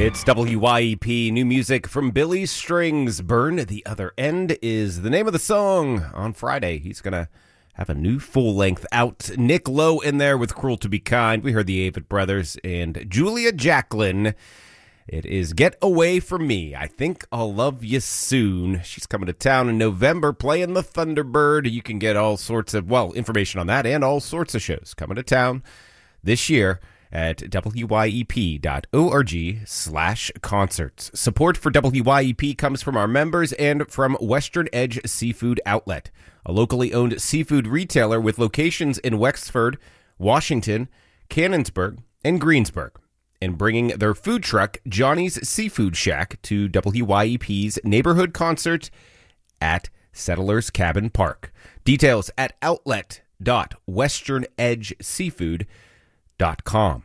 It's WYEP, new music from Billy Strings. Burn the Other End is the name of the song. On Friday, he's going to have a new full-length out. Nick Lowe in there with Cruel to Be Kind. We heard the Avett Brothers and Julia Jacklin. It is Get Away From Me. I Think I'll Love You Soon. She's coming to town in November playing the Thunderbird. You can get all sorts of, information on that and all sorts of shows coming to town this year at wyep.org/concerts. Support for WYEP comes from our members and from Western Edge Seafood Outlet, a locally owned seafood retailer with locations in Wexford, Washington, Canonsburg, and Greensburg, and bringing their food truck, Johnny's Seafood Shack, to WYEP's neighborhood concert at Settlers Cabin Park. Details at outlet.westernedgeseafood.com.